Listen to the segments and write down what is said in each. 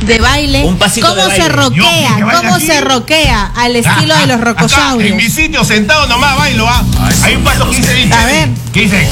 de baile. Un pasito ¿Cómo de baile. se roquea? ¿Cómo se roquea al estilo de los Acá, rocosaurios? en mi sitio sentado nomás bailo, ¿ah? Hay un paso que dice, A ver. que dice,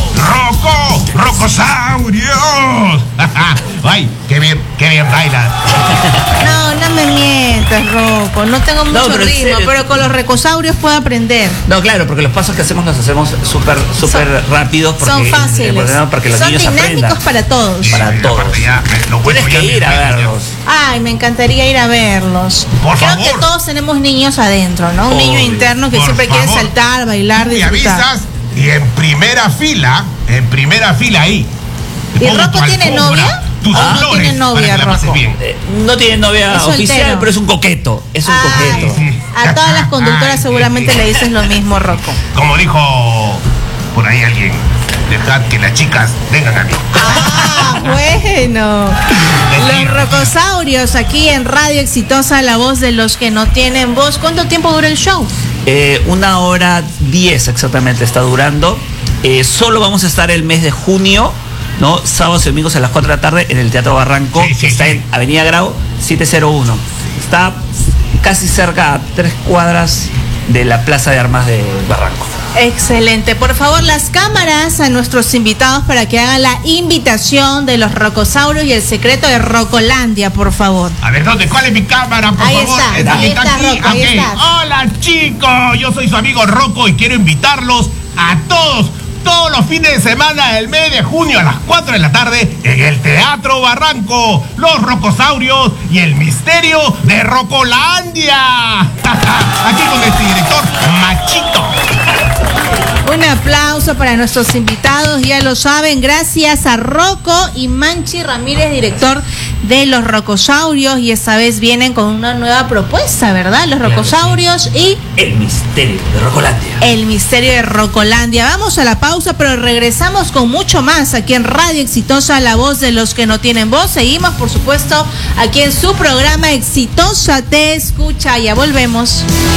rocosaurios. Ay, qué bien baila. No me mientas, Rocco. No tengo mucho pero en ritmo, serio. pero con los rocosaurios puedo aprender. No, claro, porque los pasos que hacemos los hacemos súper rápidos. Porque, Son fáciles. Para que los Son niños dinámicos aprendan. para todos. Para Y todos. aparte ya, lo bueno Tienes que ya ir a me- verlos. Ay, me encantaría ir a verlos. Por Creo favor. que todos tenemos niños adentro, ¿no? Un Obvio. niño interno que Por siempre quiere favor. saltar, bailar, Me disfrutar. avisas y en primera fila ahí. ¿Y Pongo Rocco tu tiene alfombra, novia? tus ¿O no flores, tiene novia, para que la pases Rocco? bien. No tiene novia Es soltero. oficial, pero es un coqueto. Es un Ay, coqueto. Sí. a todas las conductoras Ay, seguramente sí. le dices lo mismo, Rocco. Como dijo por ahí alguien, dejad que las chicas vengan a mí. Ah, bueno. Los rocosaurios aquí en Radio Exitosa, la voz de los que no tienen voz. ¿Cuánto tiempo dura el show? 1:10 exactamente está durando. Solo vamos a estar el mes de junio, ¿no? Sábados y domingos a las 4 de la tarde en el Teatro Barranco, Sí, sí, que está sí. en Avenida Grau 701. Está casi cerca a 3 cuadras de la Plaza de Armas de Barranco. Excelente. Por favor, las cámaras a nuestros invitados para que hagan la invitación de los rocosaurios y el secreto de Rocolandia, por favor. A ver, ¿dónde? ¿Cuál es mi cámara, por Ahí favor? está, ahí está, aquí. Rocco, ahí Ok. está. Hola, chicos. Yo soy su amigo Rocco y quiero invitarlos a todos los fines de semana del mes de junio a las 4 de la tarde en el Teatro Barranco, los rocosaurios y el misterio de Rocolandia. Aquí con este director Machito. Un aplauso para nuestros invitados, ya lo saben, gracias a Rocco y Manchi Ramírez, director de los rocosaurios, y esta vez vienen con una nueva propuesta, ¿verdad? Los rocosaurios y El misterio de Rocolandia. el misterio de Rocolandia. Vamos a la pausa, pero regresamos con mucho más aquí en Radio Exitosa, la voz de los que no tienen voz. Seguimos, por supuesto, aquí en su programa Exitosa Te Escucha. Ya volvemos.